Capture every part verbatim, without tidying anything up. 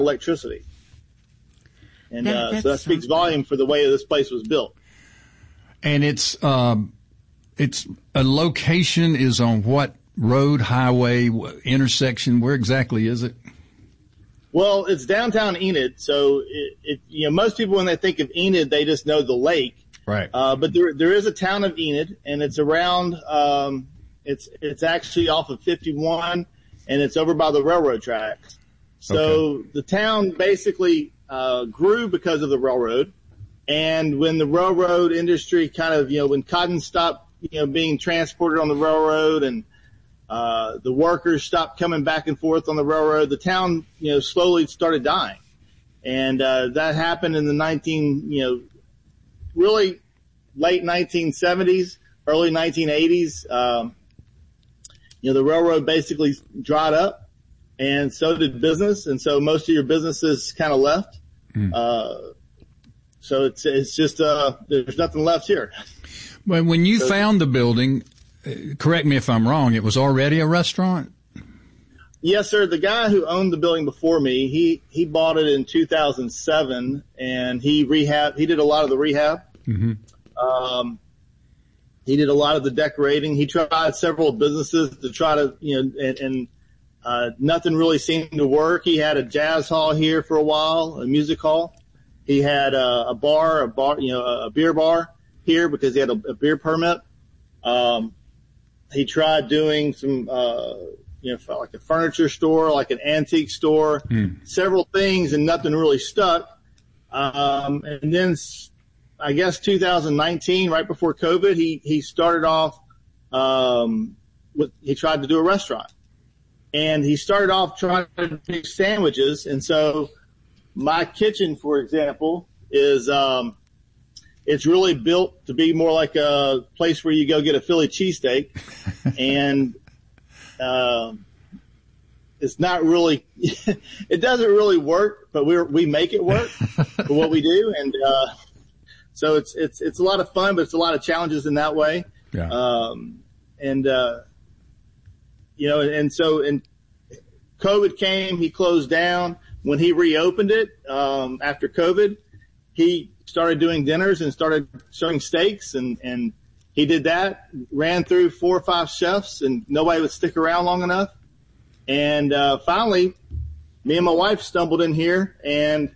electricity. And That- uh, that's so that speaks something. volume for the way this place was built. And it's um, it's a location is on what road, highway, wh- intersection? Where exactly is it? Well, it's downtown Enid, so it, it, you know, most people when they think of Enid, they just know the lake. Right. Uh, but there there is a town of Enid, and it's around. Um, it's it's actually off of fifty-one, and it's over by the railroad tracks. So Okay. the town basically uh, grew because of the railroad, and when the railroad industry kind of, you know, when cotton stopped, you know, being transported on the railroad, and uh, the workers stopped coming back and forth on the railroad, the town, you know, slowly started dying. And, uh, that happened in the nineteen, you know, really late nineteen seventies, early nineteen eighties. Um, you know, the railroad basically dried up, and so did business. And so most of your businesses kind of left. Mm. Uh, so it's, it's just, uh, there's nothing left here. When when you So- found the building, uh, correct me if I'm wrong, it was already a restaurant? Yes, sir. The guy who owned the building before me, he, he bought it in two thousand seven, and he rehab, he did a lot of the rehab. Mm-hmm. Um, he did a lot of the decorating. He tried several businesses to try to, you know, and, and uh, nothing really seemed to work. He had a jazz hall here for a while, a music hall. He had a, a bar, a bar, you know, a beer bar here because he had a, a beer permit. Um, he tried doing some, uh, you know, like a furniture store, like an antique store, Mm. several things, and nothing really stuck. Um, and then I guess two thousand nineteen, right before COVID, he, he started off, um, with, he tried to do a restaurant, and he started off trying to do sandwiches. And so my kitchen, for example, is, um, it's really built to be more like a place where you go get a Philly cheesesteak, and, um, it's not really, it doesn't really work, but we we make it work for what we do. And, uh, so it's, it's, it's a lot of fun, but it's a lot of challenges in that way. Yeah. Um, and, uh, you know, and so, and COVID came, he closed down. When he reopened it, um, after COVID, he started doing dinners and started serving steaks, and, and he did that, ran through four or five chefs, and nobody would stick around long enough. And, uh, finally, me and my wife stumbled in here, and,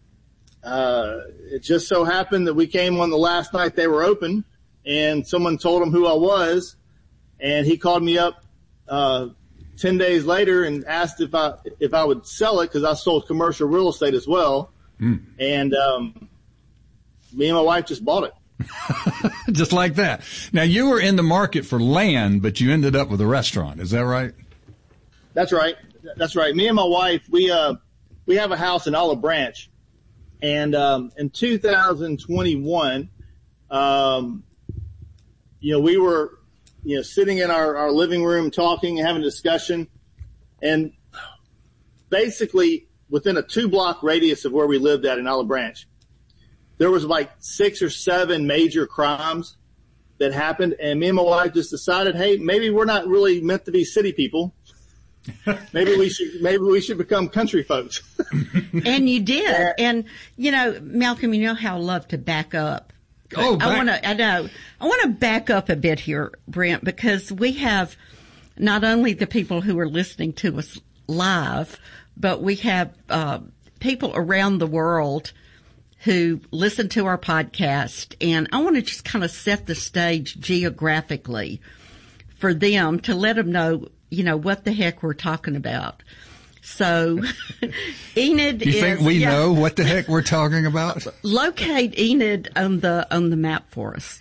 uh, it just so happened that we came on the last night they were open, and someone told him who I was, and he called me up, uh, ten days later and asked if I, if I would sell it, cause I sold commercial real estate as well. Mm. And, um, me and my wife just bought it. Just like that. Now, you were in the market for land, but you ended up with a restaurant. Is that right? That's right. That's right. Me and my wife, we, uh, we have a house in Olive Branch, and, um, in two thousand twenty-one, um, you know, we were, you know, sitting in our, our living room talking and having a discussion, and basically within a two block radius of where we lived at in Olive Branch, there was like six or seven major crimes that happened. And me and my wife just decided, hey, maybe we're not really meant to be city people. Maybe we should, maybe we should become country folks. And you did. And, you know, Malcolm, you know how I love to back up. Oh, back- I want to, I know, I want to back up a bit here, Brent, because we have not only the people who are listening to us live, but we have, uh, people around the world who listen to our podcast. And I want to just kind of set the stage geographically for them to let them know, you know, what the heck we're talking about. So Enid You is, think we yeah, know what the heck we're talking about? locate Enid on the, on the map for us.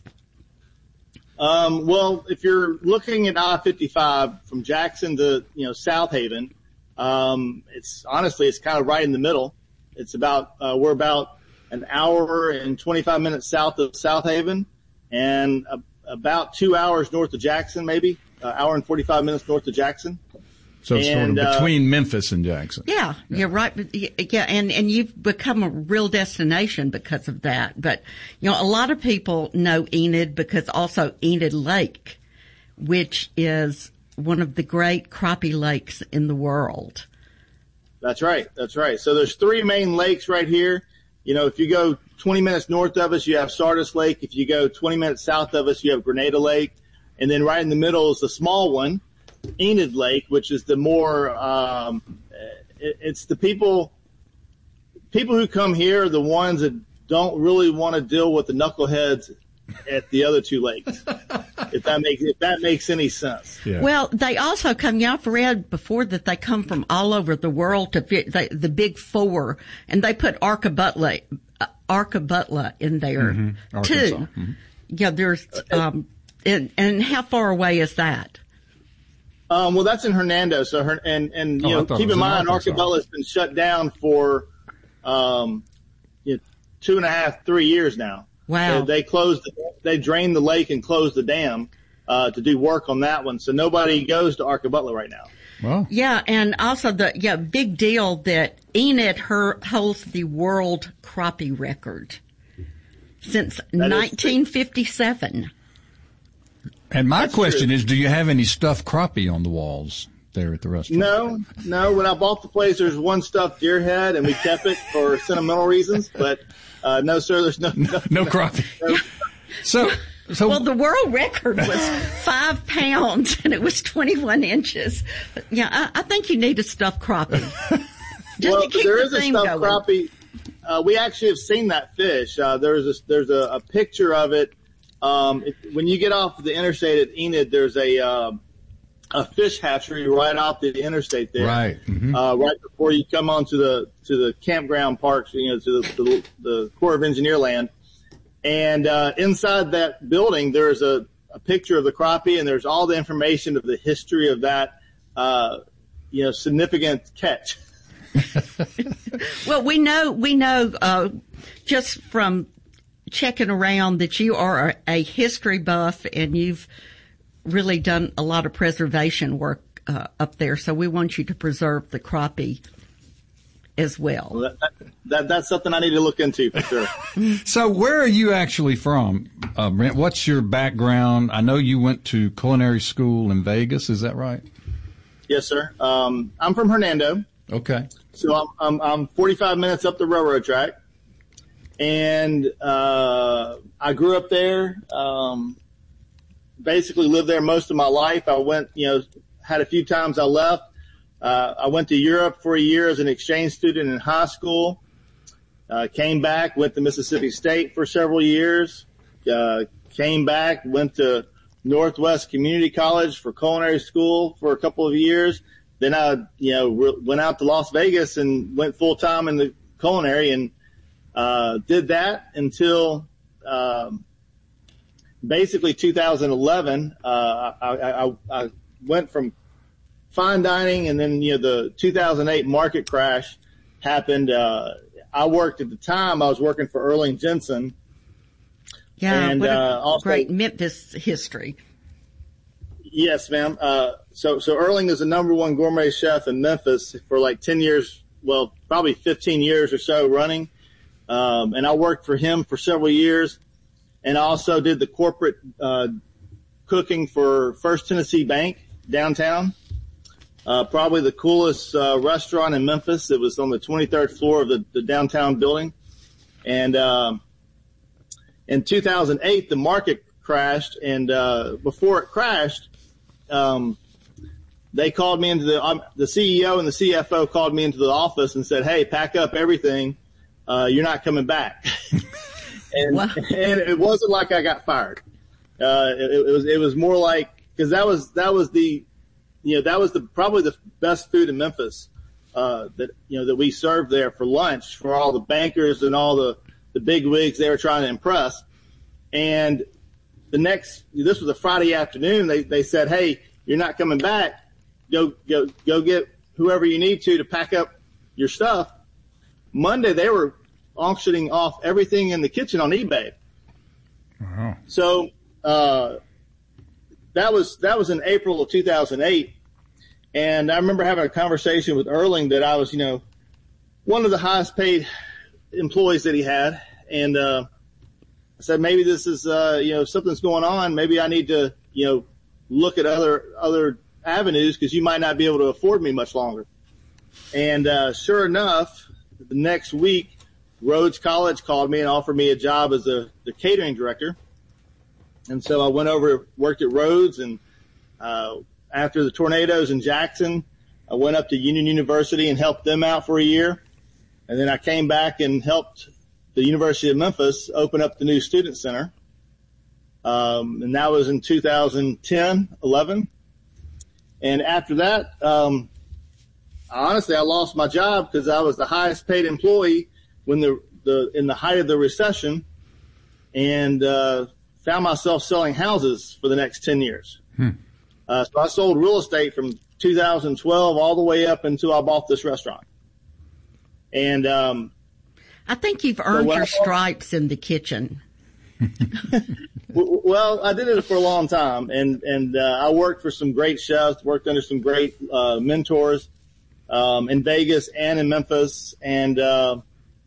Um, well, if you're looking at I fifty-five from Jackson to, you know, South Haven, um, it's honestly, it's kind of right in the middle. It's about, uh, we're about an hour and twenty-five minutes south of South Haven, and uh, about two hours north of Jackson, maybe, an hour and forty-five minutes north of Jackson. So it's sort of And, uh, between Memphis and Jackson. Yeah, you're right. But yeah, and, and you've become a real destination because of that. But, you know, a lot of people know Enid because also Enid Lake, which is one of the great crappie lakes in the world. That's right. That's right. So there's three main lakes right here. You know, if you go twenty minutes north of us, you have Sardis Lake. If you go twenty minutes south of us, you have Grenada Lake. And then right in the middle is the small one, Enid Lake, which is the more, um, it, it's the people, people who come here are the ones that don't really want to deal with the knuckleheads at the other two lakes. if that makes, if that makes any sense. Yeah. Well, they also come, you know, I've read before that they come from all over the world to fit the, the big four, and they put Arkabutla, uh, Arkabutla in there mm-hmm. too. Mm-hmm. Yeah, there's, um, and, and how far away is that? Um, well, that's in Hernando. So, her, and, and, you oh, know, keep in mind, Arkabutla has been shut down for, um, you know, two and a half, three years now. Wow. They, they closed, they drained the lake and closed the dam, uh, to do work on that one. So nobody goes to Arkabutla right now. Well, yeah. And also the, yeah, big deal that Enid her holds the world crappie record since nineteen fifty-seven. And my That's question true. is, do you have any stuffed crappie on the walls there at the restaurant? No, no. When I bought the place, there's one stuffed deer head, and we kept it for sentimental reasons. But uh, no, sir, there's no no, no crappie. No. So, so well, the world record was five pounds, and it was twenty-one inches. But, yeah, I, I think you need a stuffed crappie. Just well, to keep there the is a theme stuffed going. crappie. Uh, we actually have seen that fish. Uh, there's a, there's a, a picture of it. Um, it, when you get off the interstate at Enid, there's a, uh, a fish hatchery right off the interstate there. Right. Mm-hmm. Uh, right before you come onto the, to the campground parks, you know, to the, the, the Corps of Engineer land. And, uh, inside that building, there's a, a picture of the crappie, and there's all the information of the history of that, uh, you know, significant catch. Well, we know, we know, uh, just from checking around that you are a, a history buff, and you've really done a lot of preservation work uh, up there. So we want you to preserve the crappie as well. well that, that, that's something I need to look into for sure. So where are you actually from, uh, Brent? What's your background? I know you went to culinary school in Vegas. Is that right? Yes, sir. Um, I'm from Hernando. Okay. So I'm, I'm, I'm forty-five minutes up the railroad track. And, uh, I grew up there, um, basically lived there most of my life. I went, you know, had a few times I left. Uh, I went to Europe for a year as an exchange student in high school, uh, came back, went to Mississippi State for several years, uh, came back, went to Northwest Community College for culinary school for a couple of years. Then I, you know, re- went out to Las Vegas and went full time in the culinary, and Uh, did that until, um, basically two thousand eleven. Uh, I, I, I went from fine dining, and then, you know, the two thousand eight market crash happened. Uh, I worked at the time, I was working for Erling Jensen. Yeah. And, what a uh, also, great Memphis history. Yes, ma'am. Uh, so, so Erling is the number one gourmet chef in Memphis for like ten years. Well, probably fifteen years or so running. Um, and I worked for him for several years, and I also did the corporate, uh, cooking for First Tennessee Bank downtown. Uh, probably the coolest, uh, restaurant in Memphis. It was on the twenty-third floor of the, the downtown building. And, um, in two thousand eight, the market crashed, and, uh, before it crashed, um, they called me into the, um, the C E O and the C F O called me into the office and said, "Hey, pack up everything. Uh, you're not coming back." and, wow. and it wasn't like I got fired. Uh, it, it was, it was more like, cause that was, that was the, you know, that was the, probably the best food in Memphis, uh, that, you know, that we served there for lunch for all the bankers and all the, the big wigs they were trying to impress. And the next, this was a Friday afternoon. They, they said, "Hey, you're not coming back. Go, go, go get whoever you need to, to pack up your stuff." Monday, they were auctioning off everything in the kitchen on eBay. Wow. So, uh, that was, that was in April of two thousand eight. And I remember having a conversation with Erling that I was, you know, one of the highest paid employees that he had. And, uh, I said, maybe this is, uh, you know, something's going on. Maybe I need to, you know, look at other, other avenues, because you might not be able to afford me much longer. And uh, sure enough, the next week, Rhodes College called me and offered me a job as a the catering director. And so I went over, worked at Rhodes, and uh, after the tornadoes in Jackson, I went up to Union University and helped them out for a year. And then I came back and helped the University of Memphis open up the new student center. Um, and that was in two thousand ten, eleven. And after that, um, honestly, I lost my job because I was the highest paid employee when the, the, in the height of the recession, and, uh, found myself selling houses for the next ten years. Hmm. Uh, so I sold real estate from two thousand twelve all the way up until I bought this restaurant. And, um, I think you've earned so your stripes in the kitchen. Well, I did it for a long time, and and uh, I worked for some great chefs, worked under some great uh, mentors um, in Vegas and in Memphis, and uh,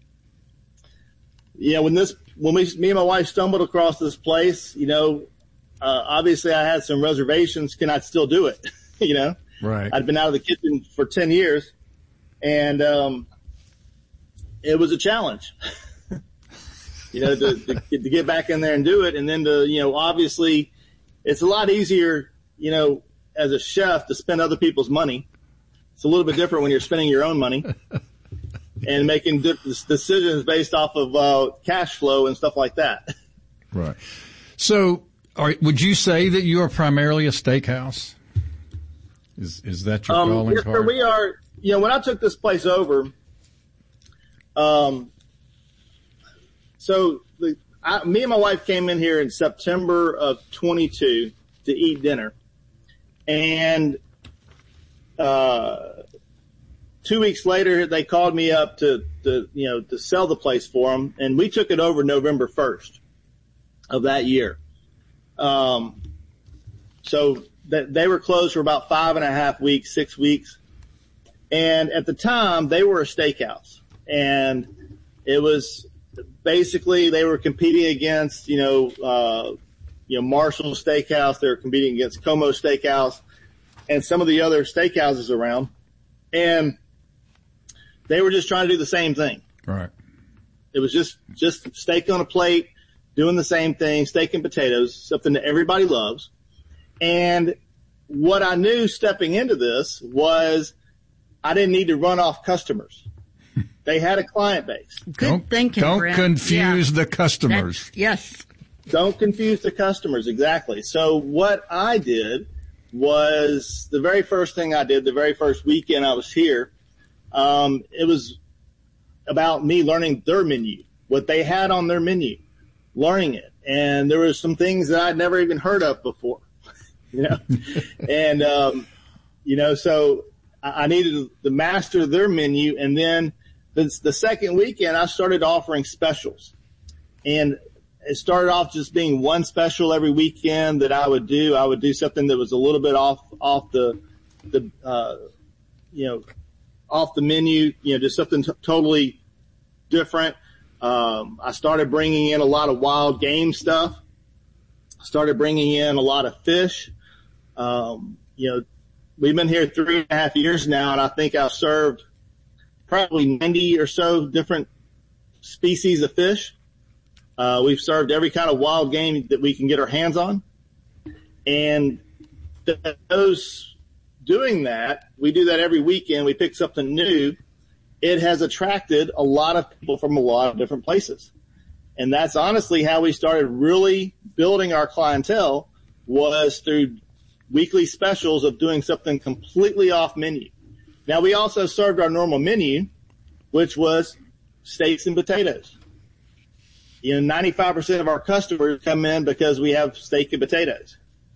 you know when this when we me and my wife stumbled across this place, you know, uh, obviously I had some reservations. Can I still do it? You know, right? I'd been out of the kitchen for ten years, and um, it was a challenge. You know, to, to, to get back in there and do it. And then to, you know, obviously it's a lot easier, you know, as a chef to spend other people's money. It's a little bit different when you're spending your own money and making decisions based off of uh, cash flow and stuff like that. Right. So are, would you say that you are primarily a steakhouse? Is, is that your um, calling yes, card? Sir, we are, you know, when I took this place over, um, So the, I, me and my wife came in here in September of twenty-two to eat dinner, and uh, two weeks later they called me up to, to you know to sell the place for them, and we took it over November first of that year. Um, so that they were closed for about five and a half weeks, six weeks, and at the time they were a steakhouse, and it was. Basically, they were competing against, you know, uh, you know, Marshall Steakhouse. They were competing against Como Steakhouse and some of the other steakhouses around. And they were just trying to do the same thing. Right. It was just, just steak on a plate, doing the same thing, steak and potatoes, something that everybody loves. And what I knew stepping into this was I didn't need to run off customers. They had a client base. Good don't, thinking, Don't Brent. confuse yeah. the customers. That's, yes. Don't confuse the customers, exactly. So what I did was the very first thing I did, the very first weekend I was here, um, it was about me learning their menu, what they had on their menu, learning it. And there were some things that I'd never even heard of before, you know. and, um, you know, so I needed to master their menu, and then the, the second weekend I started offering specials, and it started off just being one special every weekend that I would do. I would do something that was a little bit off off the the uh, you know off the menu, you know, just something t- totally different. Um, I started bringing in a lot of wild game stuff. I started bringing in a lot of fish. Um, you know. We've been here three and a half years now, and I think I've served probably ninety or so different species of fish. Uh, we've served every kind of wild game that we can get our hands on. And those doing that, we do that every weekend. We pick something new. It has attracted a lot of people from a lot of different places. And that's honestly how we started really building our clientele, was through weekly specials of doing something completely off menu. Now, we also served our normal menu, which was steaks and potatoes. You know, ninety-five percent of our customers come in because we have steak and potatoes.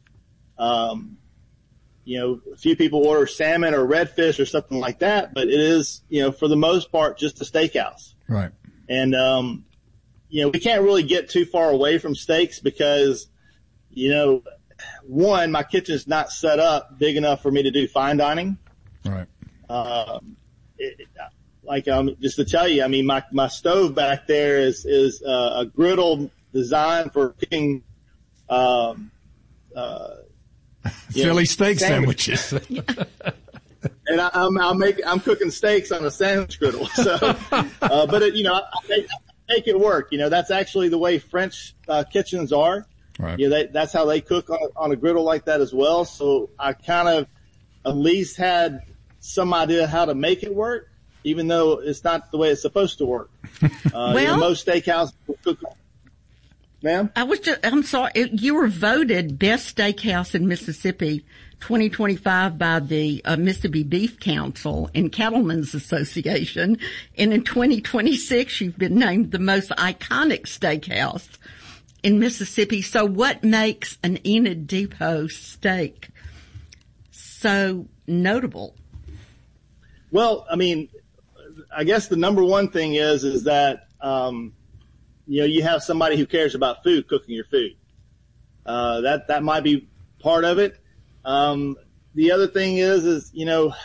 Um, you know, a few people order salmon or redfish or something like that, but it is, you know, for the most part, just a steakhouse. Right. And, um, you know, we can't really get too far away from steaks because, you know, one, my kitchen's not set up big enough for me to do fine dining. Right. Um, it, like, um, just to tell you, I mean, my, my stove back there is, is, uh, a griddle designed for cooking, um, uh, Philly know, steak sandwiches. sandwiches. and and I, I'm, I'll make, I'm cooking steaks on a sandwich griddle. So, uh, but it, you know, I make, I make it work. You know, that's actually the way French uh, kitchens are. Right. You know, they, that's how they cook on, on a griddle like that as well. So I kind of at least had some idea how to make it work, even though it's not the way it's supposed to work. Uh, well, you know, most steakhouses will cook. Ma'am? I was just, I'm sorry, you were voted best steakhouse in Mississippi twenty twenty-five by the uh, Mississippi Beef Council and Cattlemen's Association. And in twenty twenty-six, you've been named the most iconic steakhouse in Mississippi. So what makes an Enid Depot steak so notable? Well, I mean, I guess the number one thing is, is that, um, you know, you have somebody who cares about food cooking your food. Uh, that, that might be part of it. Um, the other thing is, is, you know,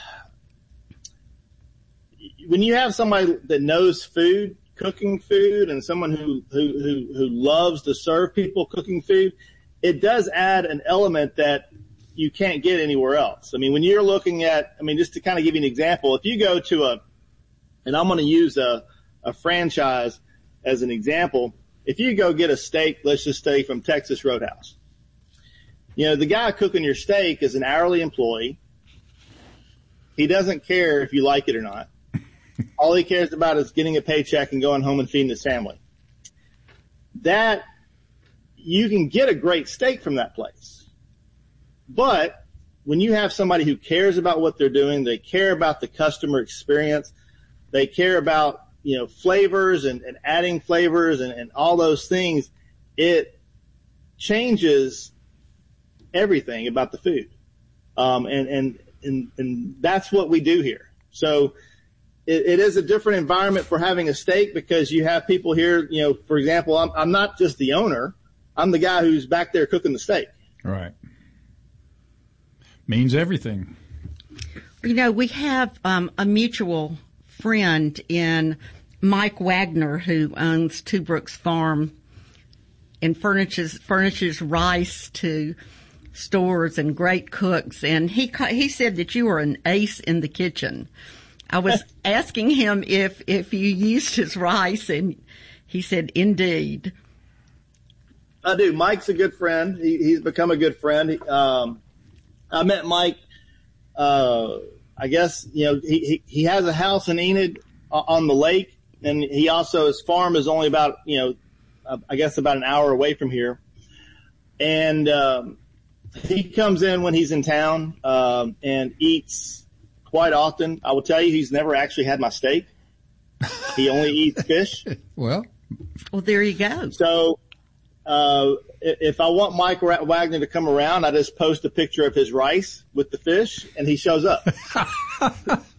when you have somebody that knows food, cooking food, and someone who, who, who, who loves to serve people cooking food, it does add an element that you can't get anywhere else. I mean, when you're looking at, I mean, just to kind of give you an example, if you go to a, and I'm going to use a, a franchise as an example, if you go get a steak, let's just say from Texas Roadhouse, you know, the guy cooking your steak is an hourly employee. He doesn't care if you like it or not. All he cares about is getting a paycheck and going home and feeding his family. That, you can get a great steak from that place. But when you have somebody who cares about what they're doing, they care about the customer experience, they care about, you know, flavors and, and adding flavors and, and all those things, it changes everything about the food. Um, and, and, and, and that's what we do here. So it, it is a different environment for having a steak because you have people here, you know, for example, I'm, I'm not just the owner. I'm the guy who's back there cooking the steak. Right. Means everything. You know, we have um, a mutual friend in Mike Wagner, who owns Two Brooks Farm and furnishes furnishes rice to stores and great cooks. And he he said that you were an ace in the kitchen. I was asking him if if you used his rice, and he said, "Indeed." I do. Mike's a good friend. He, he's become a good friend. He, um, I met Mike. Uh, I guess you know he, he he has a house in Enid on the lake, and he also his farm is only about you know uh, I guess about an hour away from here. And um, he comes in when he's in town um, and eats quite often. I will tell you, he's never actually had my steak. He only eats fish. Well, well, there you go. So. Uh, if I want Mike Wagner to come around, I just post a picture of his rice with the fish, and he shows up. uh,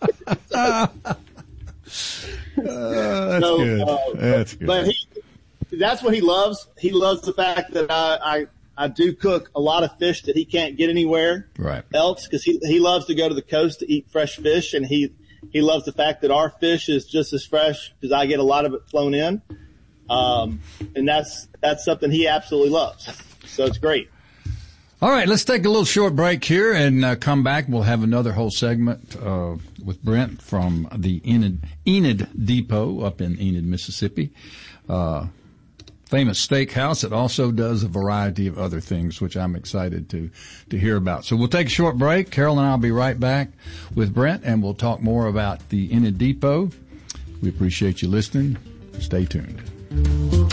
that's so, good. Uh, that's good. But he, that's what he loves. He loves the fact that I, I, I do cook a lot of fish that he can't get anywhere right. else because he, he loves to go to the coast to eat fresh fish, and he, he loves the fact that our fish is just as fresh because I get a lot of it flown in. Um, and that's, that's something he absolutely loves. So it's great. All right. Let's take a little short break here and uh, come back. We'll have another whole segment, uh, with Brent from the Enid, Enid Depot up in Enid, Mississippi. Uh, famous steakhouse that also does a variety of other things, which I'm excited to, to hear about. So we'll take a short break. Carol and I'll be right back with Brent, and we'll talk more about the Enid Depot. We appreciate you listening. Stay tuned.